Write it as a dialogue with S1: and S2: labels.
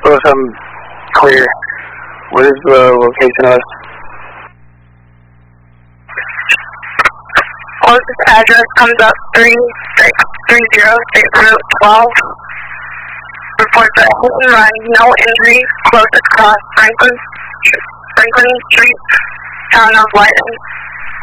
S1: show us clear. What is the location of us?
S2: Closest address comes up 3630 State Route 12. Report that hit and run, no injuries, closest cross Franklin Street, town of Leiden.